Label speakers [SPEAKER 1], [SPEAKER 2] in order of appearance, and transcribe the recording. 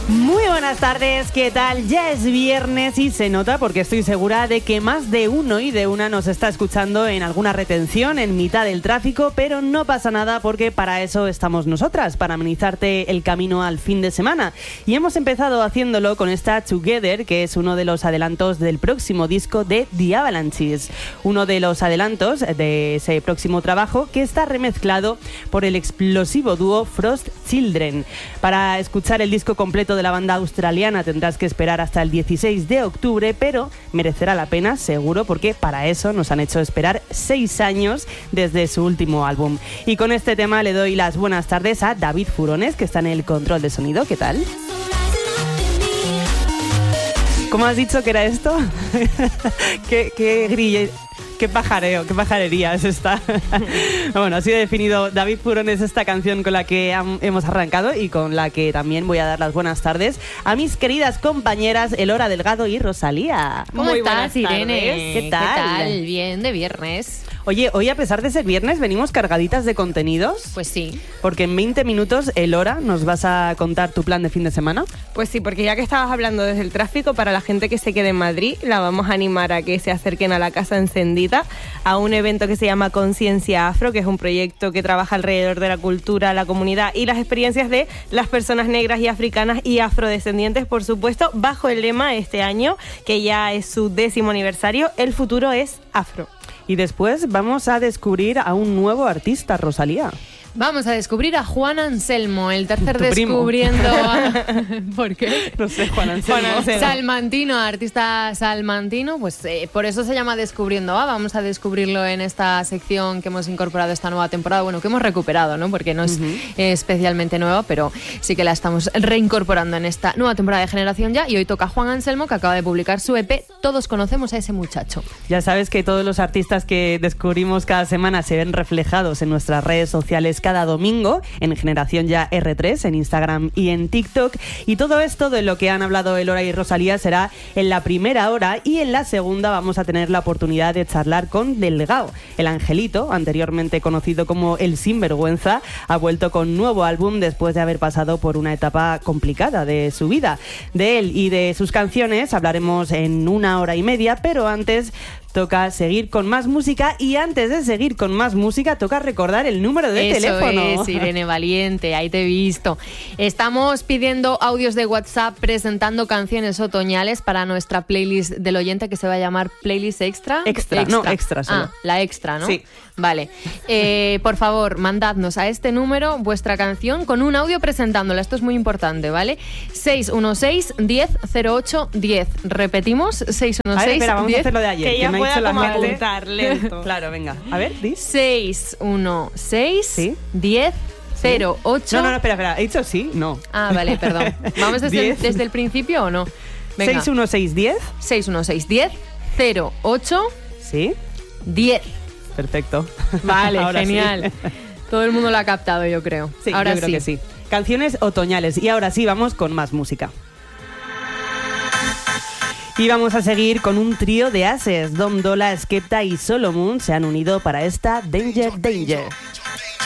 [SPEAKER 1] Muy buenas tardes, ¿qué tal? Ya es viernes y se nota porque estoy segura de que más de uno y de una nos está escuchando en alguna retención en mitad del tráfico, pero no pasa nada porque para eso estamos nosotras, para amenizarte el camino al fin de semana. Y hemos empezado haciéndolo con esta Together, que es uno de los adelantos del próximo disco de The Avalanches. Uno de los adelantos de ese próximo trabajo que está remezclado por el explosivo dúo Frost Children. Para escuchar el disco completo de la banda australiana tendrás que esperar hasta el 16 de octubre, pero merecerá la pena, seguro, porque para eso nos han hecho esperar 6 años desde su último álbum. Y con este tema le doy las buenas tardes a David Furones, que está en el control de sonido. ¿Qué tal? ¿Cómo has dicho que era esto? Qué pajareo, qué pajarería es esta. Bueno, así he definido David Furones esta canción con la que hemos arrancado y con la que también voy a dar las buenas tardes a mis queridas compañeras Elora Delgado y Rosalía.
[SPEAKER 2] ¿Cómo estás, Irene?
[SPEAKER 1] ¿Qué tal?
[SPEAKER 2] ¿Qué tal? Bien, de viernes.
[SPEAKER 1] Oye, hoy a pesar de ser viernes venimos cargaditas de contenidos.
[SPEAKER 2] Pues sí.
[SPEAKER 1] Porque en 20 minutos, Elora, ¿nos vas a contar tu plan de fin de semana?
[SPEAKER 3] Pues sí, porque ya que estabas hablando desde el tráfico, para la gente que se quede en Madrid, la vamos a animar a que se acerquen a la Casa Encendida, a un evento que se llama Conciencia Afro, que es un proyecto que trabaja alrededor de la cultura, la comunidad y las experiencias de las personas negras y africanas y afrodescendientes, por supuesto, bajo el lema este año, que ya es su 10º aniversario, el futuro es afro.
[SPEAKER 1] Y después vamos a descubrir a un nuevo artista, Rosalía.
[SPEAKER 2] Vamos a descubrir a Juan Anselmo, el tercer
[SPEAKER 1] Tu
[SPEAKER 2] descubriendo... ¿Por qué?
[SPEAKER 1] No sé, Juan Anselmo.
[SPEAKER 2] Salmantino, artista salmantino, pues por eso se llama Descubriendo A. Vamos a descubrirlo en esta sección que hemos incorporado esta nueva temporada, bueno, que hemos recuperado, ¿no? Porque no es especialmente nueva, pero sí que la estamos reincorporando en esta nueva temporada de Generación Ya. Y hoy toca Juan Anselmo, que acaba de publicar su EP Todos conocemos a ese muchacho.
[SPEAKER 1] Ya sabes que todos los artistas que descubrimos cada semana se ven reflejados en nuestras redes sociales cada domingo en Generación Ya R3, en Instagram y en TikTok. Y todo esto de lo que han hablado Elora y Rosalía será en la primera hora, y en la segunda vamos a tener la oportunidad de charlar con Delgado. El angelito, anteriormente conocido como El Sinvergüenza, ha vuelto con nuevo álbum después de haber pasado por una etapa complicada de su vida. De él y de sus canciones hablaremos en 1 hora y media, pero antes toca seguir con más música, y antes de seguir con más música toca recordar el número de teléfono.
[SPEAKER 2] Eso es, Irene Valiente, ahí te he visto. Estamos pidiendo audios de WhatsApp presentando canciones otoñales para nuestra playlist del oyente, que se va a llamar Playlist Extra.
[SPEAKER 1] Extra solo.
[SPEAKER 2] Ah, la extra, ¿no?
[SPEAKER 1] Sí.
[SPEAKER 2] Vale. Por favor, mandadnos a este número vuestra canción con un audio presentándola. Esto es muy importante, ¿vale? 616-1008-10. Repetimos, 616-10.
[SPEAKER 1] A ver, espera, vamos a hacerlo de ayer.
[SPEAKER 3] Que ella
[SPEAKER 1] me ha
[SPEAKER 3] pueda
[SPEAKER 1] dicho la
[SPEAKER 3] como
[SPEAKER 1] gente.
[SPEAKER 3] apuntar lento.
[SPEAKER 1] Claro, venga. A ver, di.
[SPEAKER 2] 616-1008.
[SPEAKER 1] No, espera. ¿He dicho sí? No.
[SPEAKER 2] Ah, vale, perdón. ¿Vamos desde el principio o no? Venga.
[SPEAKER 1] 616-10.
[SPEAKER 2] 616-1008.
[SPEAKER 1] Sí.
[SPEAKER 2] 10.
[SPEAKER 1] Perfecto.
[SPEAKER 2] Vale,
[SPEAKER 1] Ahora
[SPEAKER 2] genial.
[SPEAKER 1] Sí.
[SPEAKER 2] Todo el mundo lo ha captado, yo creo.
[SPEAKER 1] Sí,
[SPEAKER 2] ahora
[SPEAKER 1] yo creo que sí. Canciones otoñales. Y ahora sí, vamos con más música. Y vamos a seguir con un trío de ases. Dom Dolla, Skepta y Solomon se han unido para esta Danger Danger.